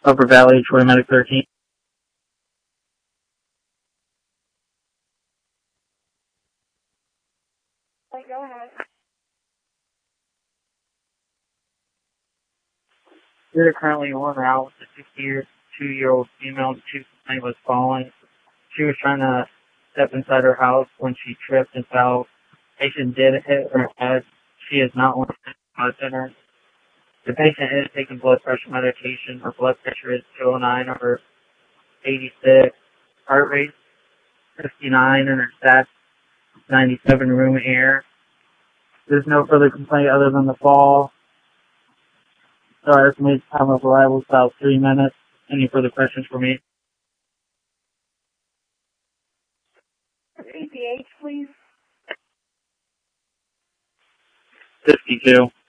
Upper Valley, Troy Medic 13. Go ahead. We're currently on route with a 62-year-old female. She was falling. She was trying to step inside her house when she tripped and fell. Patient did hit her head. She is not on the center. The patient is taking blood pressure medication. Her blood pressure is 209 over 86. Heart rate 59 and her stats 97 room air. There's no further complaint other than the fall. So our estimated time of arrival is about 3 minutes. Any further questions for me? APH, please. 52.